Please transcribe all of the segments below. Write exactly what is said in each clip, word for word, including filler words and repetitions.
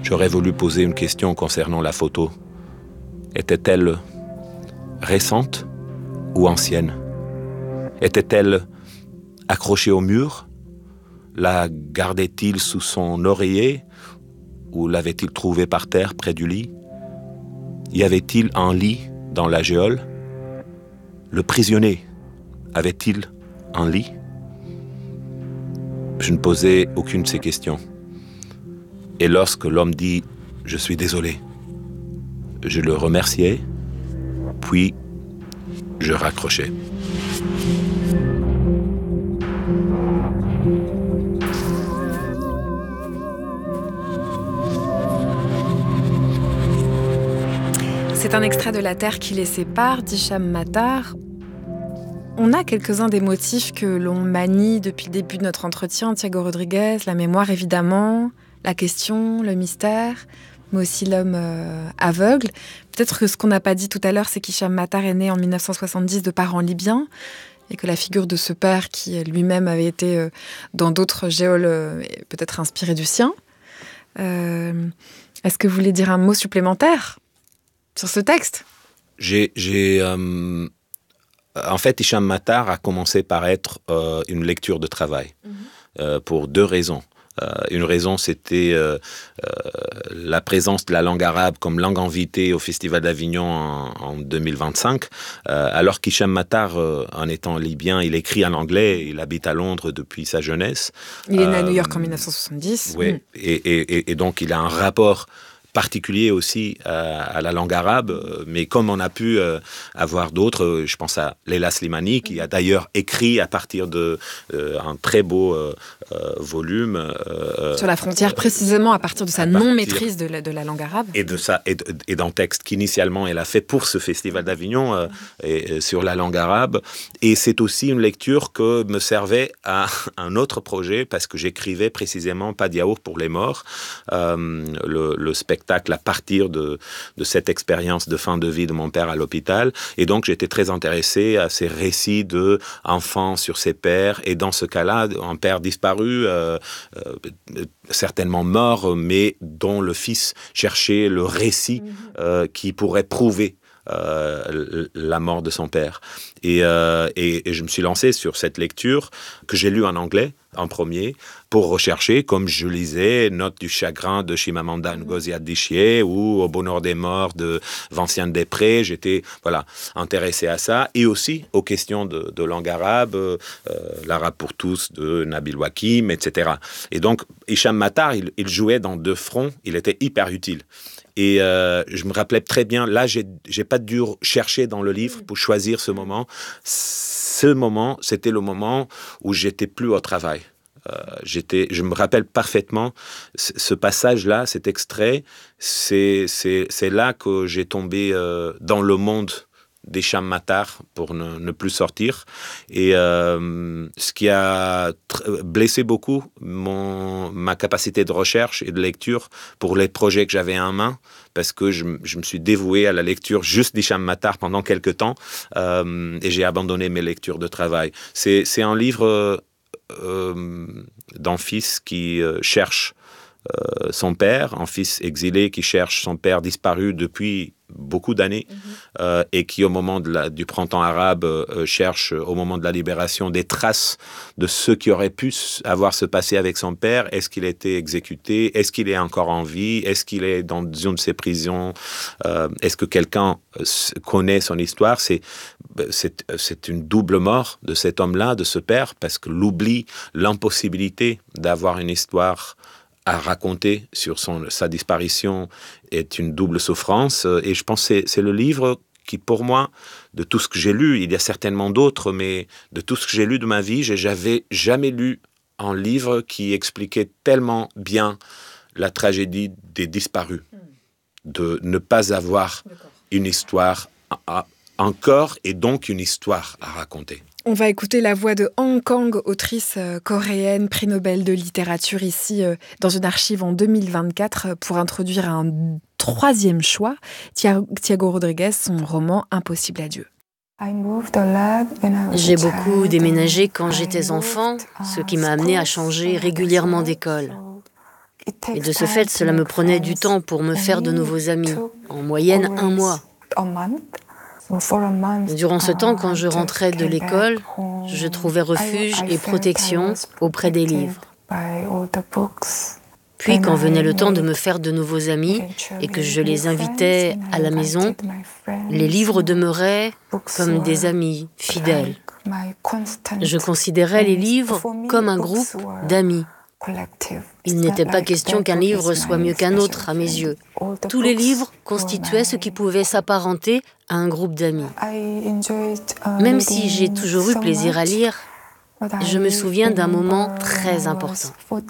J'aurais voulu poser une question concernant la photo. Était-elle récente ou ancienne? Était-elle accrochée au mur? La gardait-il sous son oreiller ou l'avait-il trouvée par terre près du lit? Y avait-il un lit dans la geôle? Le prisonnier avait-il un lit? Je ne posais aucune de ces questions. Et lorsque l'homme dit « Je suis désolé », je le remerciais, puis je raccrochais. C'est un extrait de La Terre qui les sépare d'Hicham Matar. On a quelques-uns des motifs que l'on manie depuis le début de notre entretien. Thiago Rodrigues, la mémoire évidemment, la question, le mystère, mais aussi l'homme euh, aveugle. Peut-être que ce qu'on n'a pas dit tout à l'heure, c'est qu'Hicham Matar est né en dix-neuf cent soixante-dix de parents libyens et que la figure de ce père, qui lui-même avait été euh, dans d'autres geôles, euh, est peut-être inspirée du sien. Euh, est-ce que vous voulez dire un mot supplémentaire sur ce texte? J'ai... j'ai euh... En fait, Hicham Matar a commencé par être euh, une lecture de travail, mmh. euh, pour deux raisons. Euh, une raison, c'était euh, euh, la présence de la langue arabe comme langue invitée au Festival d'Avignon en, en deux mille vingt-cinq, euh, alors qu'Hicham Matar, euh, en étant libyen, il écrit en anglais, il habite à Londres depuis sa jeunesse. Il est né à New York en dix-neuf cent soixante-dix. Oui, mmh. et, et, et donc il a un rapport particulier aussi à, à la langue arabe, mais comme on a pu euh, avoir d'autres, je pense à Leila Slimani, qui a d'ailleurs écrit à partir d'un euh, très beau euh, euh, volume. Euh, Sur la frontière, euh, précisément à partir de sa non-maîtrise de la, de la langue arabe. Et, de ça, et, et d'un texte qu'initialement elle a fait pour ce Festival d'Avignon, euh, et, et sur la langue arabe. Et c'est aussi une lecture que me servait à un autre projet, parce que j'écrivais précisément Pas de yaourt pour les morts, euh, le, le spectacle à partir de, de cette expérience de fin de vie de mon père à l'hôpital. Et donc, j'étais très intéressé à ces récits d'enfants sur ses pères. Et dans ce cas-là, un père disparu, euh, euh, certainement mort, mais dont le fils cherchait le récit euh, qui pourrait prouver Euh, la mort de son père. Et, euh, et, et je me suis lancé sur cette lecture que j'ai lue en anglais en premier pour rechercher, comme je lisais Notes du chagrin de Chimamanda Ngozi Adichie ou Au bonheur des morts de Vinciane Després. J'étais voilà, intéressé à ça et aussi aux questions de, de langue arabe, euh, l'arabe pour tous de Nabil Wakim, et cetera. Et donc, Hicham Matar, il, il jouait dans deux fronts, il était hyper utile. Et euh, je me rappelais très bien, là, j'ai, j'ai pas dû chercher dans le livre pour choisir ce moment. Ce moment, c'était le moment où j'étais plus au travail. Euh, j'étais, je me rappelle parfaitement ce, ce passage-là, cet extrait. C'est, c'est, c'est là que j'ai tombé euh, dans le monde d'Hicham Matar pour ne, ne plus sortir. Et euh, ce qui a tr- blessé beaucoup mon, ma capacité de recherche et de lecture pour les projets que j'avais en main, parce que je, je me suis dévoué à la lecture juste d'Hicham Matar pendant quelques temps euh, et j'ai abandonné mes lectures de travail. C'est, c'est un livre euh, d'un fils qui euh, cherche euh, son père, un fils exilé qui cherche son père disparu depuis beaucoup d'années, mmh. euh, et qui au moment de la, du printemps arabe euh, cherche au moment de la libération des traces de ce qui aurait pu avoir se passer avec son père. Est-ce qu'il a été exécuté? Est-ce qu'il est encore en vie? Est-ce qu'il est dans une de ces prisons? euh, Est-ce que quelqu'un connaît son histoire? C'est, c'est, c'est une double mort de cet homme-là, de ce père, parce que l'oubli, l'impossibilité d'avoir une histoire à raconter sur son, sa disparition est une double souffrance. Et je pense que c'est, c'est le livre qui, pour moi, de tout ce que j'ai lu, il y a certainement d'autres, mais de tout ce que j'ai lu de ma vie, je n'avais jamais lu un livre qui expliquait tellement bien la tragédie des disparus, de ne pas avoir D'accord. une histoire à, encore et donc une histoire à raconter. On va écouter la voix de Han Kang, autrice coréenne, prix Nobel de littérature, ici dans une archive en deux mille vingt-quatre pour introduire un troisième choix, Thiago Rodrigues, son roman Impossible à Dieu. J'ai beaucoup déménagé quand j'étais enfant, ce qui m'a amené à changer régulièrement d'école. Et de ce fait, cela me prenait du temps pour me faire de nouveaux amis, en moyenne un mois. Durant ce temps, quand je rentrais de l'école, je trouvais refuge et protection auprès des livres. Puis, quand venait le temps de me faire de nouveaux amis et que je les invitais à la maison, les livres demeuraient comme des amis fidèles. Je considérais les livres comme un groupe d'amis. Il n'était pas question qu'un livre soit mieux qu'un autre à mes yeux. Tous les livres constituaient ce qui pouvait s'apparenter à un groupe d'amis. Même si j'ai toujours eu plaisir à lire, je me souviens d'un moment très important.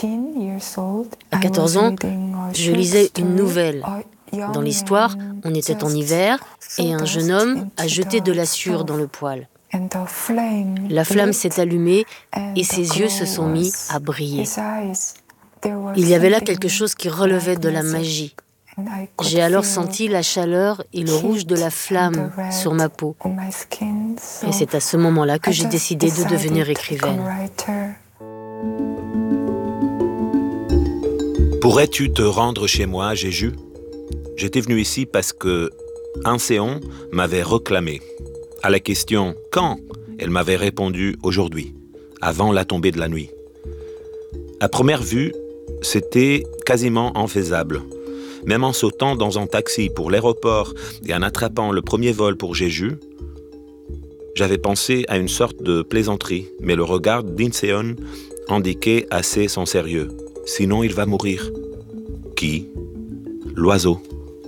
À quatorze ans, je lisais une nouvelle. Dans l'histoire, on était en hiver et un jeune homme a jeté de la sueur dans le poêle. La flamme s'est allumée et ses yeux se sont mis à briller. Il y avait là quelque chose qui relevait de la magie. J'ai alors senti la chaleur et le rouge de la flamme sur ma peau. Et c'est à ce moment-là que j'ai décidé de devenir écrivaine. Pourrais-tu te rendre chez moi, Jeju ? J'étais venu ici parce que Anséon m'avait réclamé. À la question « Quand ?», elle m'avait répondu « Aujourd'hui, avant la tombée de la nuit ». À première vue, c'était quasiment infaisable. Même en sautant dans un taxi pour l'aéroport et en attrapant le premier vol pour Jeju, j'avais pensé à une sorte de plaisanterie, mais le regard d'Inseon indiquait assez son sérieux. Sinon, il va mourir. Qui ? L'oiseau.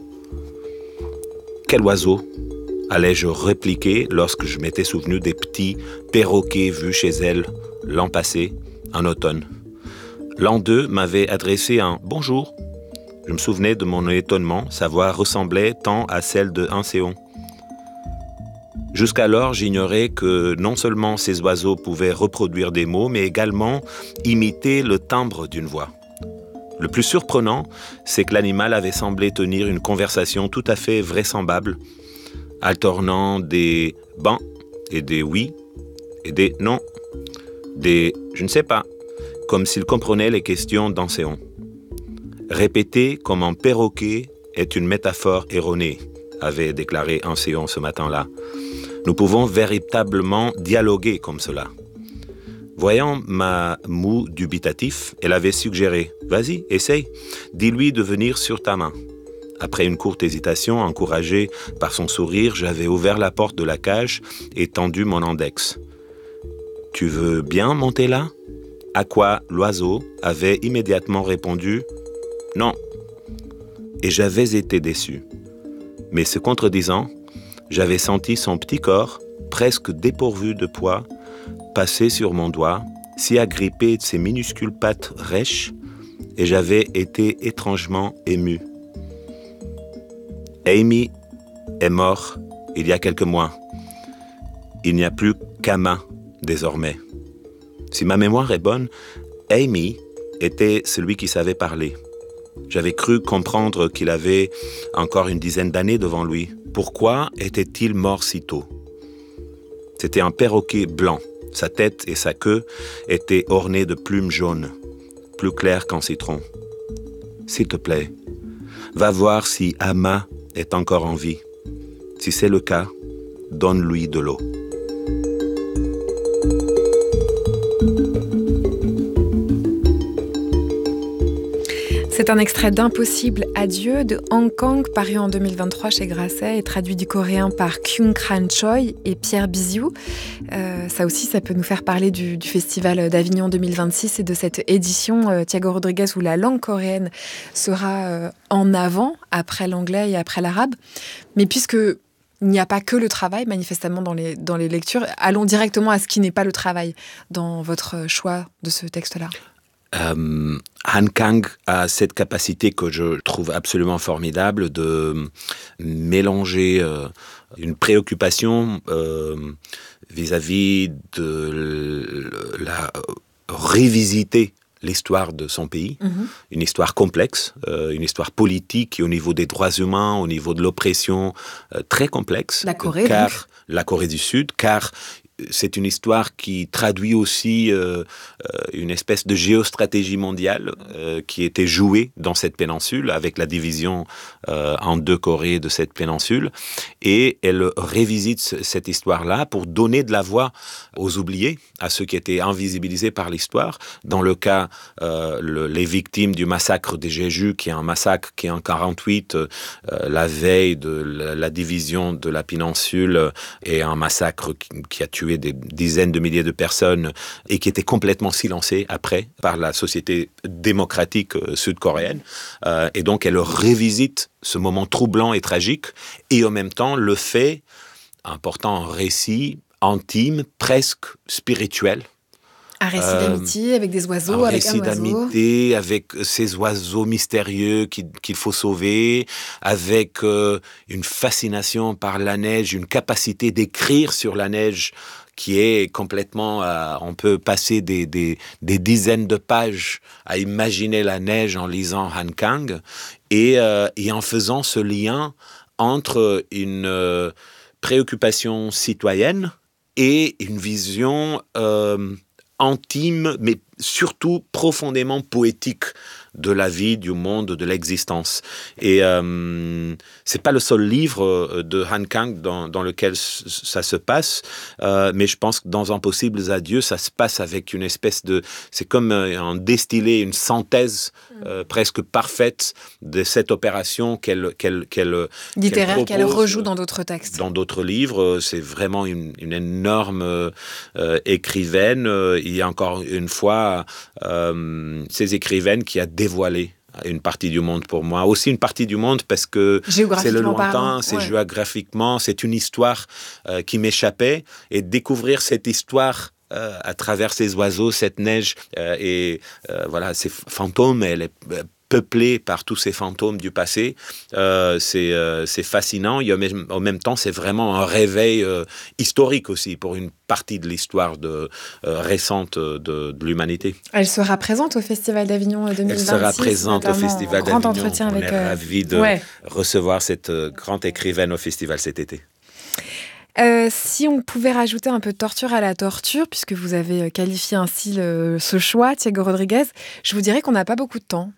Quel oiseau ? Allais-je répliquer lorsque je m'étais souvenu des petits perroquets vus chez elle l'an passé, en automne. L'un d'eux m'avait adressé un « bonjour ». Je me souvenais de mon étonnement, sa voix ressemblait tant à celle de Anséon. Jusqu'alors, j'ignorais que non seulement ces oiseaux pouvaient reproduire des mots, mais également imiter le timbre d'une voix. Le plus surprenant, c'est que l'animal avait semblé tenir une conversation tout à fait vraisemblable, alternant des « ben » et des « oui » et des « non », des « je ne sais pas », comme s'il comprenait les questions d'Anséon. Répéter comme un perroquet est une métaphore erronée, avait déclaré Anséon ce matin-là. Nous pouvons véritablement dialoguer comme cela. Voyant ma moue dubitatif, elle avait suggéré « Vas-y, essaye, dis-lui de venir sur ta main ». Après une courte hésitation, encouragée par son sourire, j'avais ouvert la porte de la cage et tendu mon index. « Tu veux bien monter là ?» À quoi l'oiseau avait immédiatement répondu « Non ». Et j'avais été déçu. Mais se contredisant, j'avais senti son petit corps, presque dépourvu de poids, passer sur mon doigt, s'y agripper de ses minuscules pattes rêches, et j'avais été étrangement ému. Amy est mort il y a quelques mois. Il n'y a plus qu'Ama désormais. Si ma mémoire est bonne, Amy était celui qui savait parler. J'avais cru comprendre qu'il avait encore une dizaine d'années devant lui. Pourquoi était-il mort si tôt ? C'était un perroquet blanc. Sa tête et sa queue étaient ornées de plumes jaunes, plus claires qu'en citron. S'il te plaît, va voir si Ama est encore en vie. Si c'est le cas, donne-lui de l'eau. C'est un extrait d'Impossible Adieu de Hong Kong, paru en deux mille vingt-trois chez Grasset et traduit du coréen par Kyung Kran Choi et Pierre Biziou. Euh, ça aussi, ça peut nous faire parler du, du Festival d'Avignon deux mille vingt-six et de cette édition euh, Thiago Rodriguez où la langue coréenne sera euh, en avant, après l'anglais et après l'arabe. Mais puisque il n'y a pas que le travail, manifestement, dans les, dans les lectures, allons directement à ce qui n'est pas le travail dans votre choix de ce texte-là. Euh, Han Kang a cette capacité que je trouve absolument formidable de mélanger euh, une préoccupation euh, vis-à-vis de la revisiter l'histoire de son pays, mmh. une histoire complexe, euh, une histoire politique qui, au niveau des droits humains, au niveau de l'oppression, euh, très complexe. La Corée, car donc. La Corée du Sud, car c'est une histoire qui traduit aussi euh, une espèce de géostratégie mondiale euh, qui était jouée dans cette péninsule, avec la division euh, en deux Corées de cette péninsule. Et elle révisite cette histoire-là pour donner de la voix aux oubliés, à ceux qui étaient invisibilisés par l'histoire. Dans le cas, euh, le, les victimes du massacre des Jeju, qui est un massacre qui, en quarante-huit, euh, la veille de la, la division de la péninsule, est un massacre qui, qui a tué des dizaines de milliers de personnes et qui était complètement silencé après par la société démocratique euh, sud-coréenne. Euh, et donc, elle révisite ce moment troublant et tragique, et en même temps le fait en portant un récit intime, presque spirituel. Un récit euh, d'amitié avec des oiseaux, un avec un oiseau. Un récit d'amitié avec ces oiseaux mystérieux qu'il, qu'il faut sauver, avec euh, une fascination par la neige, une capacité d'écrire sur la neige qui est complètement... Euh, on peut passer des, des, des dizaines de pages à imaginer la neige en lisant Han Kang, et, euh, et en faisant ce lien entre une euh, préoccupation citoyenne et une vision euh, intime, mais surtout profondément poétique de la vie, du monde, de l'existence. Et euh, c'est pas le seul livre de Han Kang dans, dans lequel ça se passe, euh, mais je pense que dans Impossibles Adieux, ça se passe avec une espèce de... C'est comme un distillé, une synthèse euh, presque parfaite de cette opération qu'elle... qu'elle, qu'elle littéraire, qu'elle, qu'elle rejoue dans d'autres textes. Dans d'autres livres. C'est vraiment une, une énorme euh, écrivaine. Il y a encore une fois euh, ces écrivaines qui a dévoilé une partie du monde pour moi. Aussi une partie du monde parce que c'est le lointain, parlant, c'est ouais. géographiquement, c'est une histoire euh, qui m'échappait. Et découvrir cette histoire euh, à travers ces oiseaux, cette neige euh, et euh, voilà, ces fantômes, elle est peuplée par tous ces fantômes du passé. Euh, c'est, euh, c'est fascinant. Et en même, en même temps, c'est vraiment un réveil euh, historique aussi pour une partie de l'histoire de, euh, récente de, de l'humanité. Elle sera présente au Festival d'Avignon deux mille vingt-six. Elle sera présente au Festival grand d'Avignon. Entretien On avec, est euh... ravis de ouais. recevoir cette euh, grande écrivaine au festival cet été. Euh, si on pouvait rajouter un peu de torture à la torture, puisque vous avez qualifié ainsi le, ce choix, Thiago Rodriguez, je vous dirais qu'on n'a pas beaucoup de temps.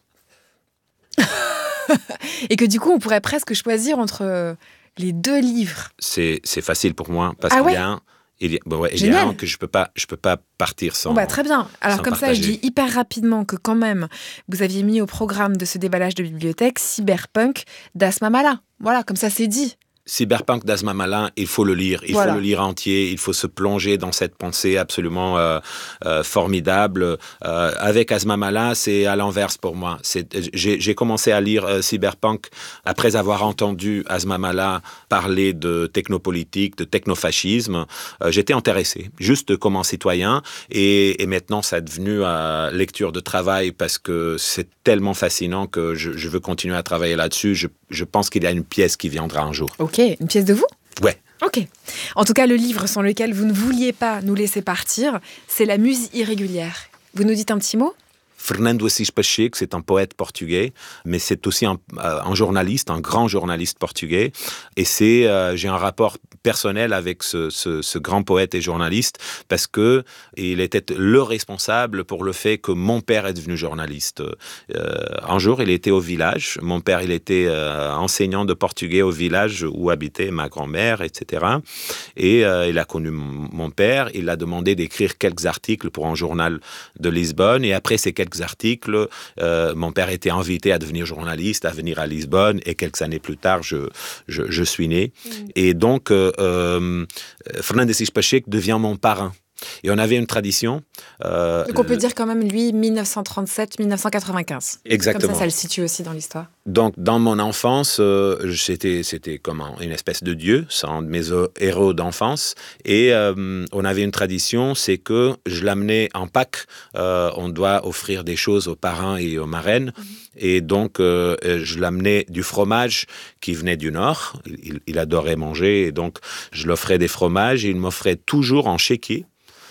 Et que du coup, on pourrait presque choisir entre les deux livres. C'est, c'est facile pour moi, parce ah qu'il ouais y a un, il y a, bon ouais, il y a un que je ne peux pas, je peux pas partir sans. Bon bah, très bien. Alors comme partager. ça, je dis hyper rapidement que quand même, vous aviez mis au programme de ce déballage de bibliothèque Cyberpunk d'Asma Mala. Voilà, comme ça c'est dit. Cyberpunk d'Asma Mala, il faut le lire, il voilà. faut le lire entier, il faut se plonger dans cette pensée absolument euh, euh, formidable. Euh, avec Asma Mala, c'est à l'inverse pour moi. C'est, j'ai, j'ai commencé à lire euh, Cyberpunk après avoir entendu Asma Mala parler de technopolitique, de technofascisme. Euh, j'étais intéressé, juste comme un citoyen, et, et maintenant ça est devenu euh, lecture de travail parce que c'est tellement fascinant que je, je veux continuer à travailler là-dessus. Je, je pense qu'il y a une pièce qui viendra un jour. Ok, une pièce de vous ? Ouais. Ok. En tout cas, le livre sans lequel vous ne vouliez pas nous laisser partir, c'est La Muse irrégulière. Vous nous dites un petit mot ? Fernando Assis Pacheco, c'est un poète portugais, mais c'est aussi un, un journaliste, un grand journaliste portugais. Et c'est, euh, j'ai un rapport personnel avec ce, ce, ce grand poète et journaliste parce que il était le responsable pour le fait que mon père est devenu journaliste. Euh, un jour, il était au village. Mon père, il était euh, enseignant de portugais au village où habitait ma grand-mère, et cetera. Et euh, il a connu mon père. Il a demandé d'écrire quelques articles pour un journal de Lisbonne. Et après ces quelques articles, euh, mon père était invité à devenir journaliste, à venir à Lisbonne, et quelques années plus tard, je, je, je suis né. Mmh. Et donc, euh, euh, Fernando Assis Pacheco devient mon parrain. Et on avait une tradition. Euh, donc on peut le... dire quand même, lui, dix-neuf cent trente-sept à dix-neuf cent quatre-vingt-quinze. Exactement. Comme ça, ça le situe aussi dans l'histoire. Donc, dans mon enfance, euh, c'était, c'était comme un, une espèce de dieu, c'est un de mes héros d'enfance. Et euh, on avait une tradition, c'est que je l'amenais en Pâques. Euh, on doit offrir des choses aux parrains et aux marraines. Mmh. Et donc, euh, je l'amenais du fromage qui venait du Nord. Il, il adorait manger. Et donc, je l'offrais des fromages et il m'offrait toujours en chéquier.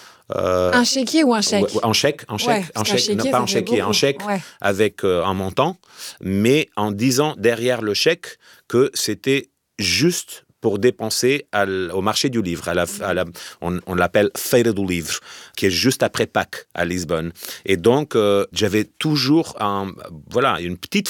Euh, un chéquier ou un chèque ? En chèque, en chèque, ouais, en chèque, chéquier, non pas en chéquier, en chèque ouais. avec euh, un montant, mais en disant derrière le chèque que c'était juste pour dépenser à l- au marché du livre. À la, à la, on, on l'appelle Feira do Livre, qui est juste après Pâques à Lisbonne. Et donc, euh, j'avais toujours un, voilà, une petite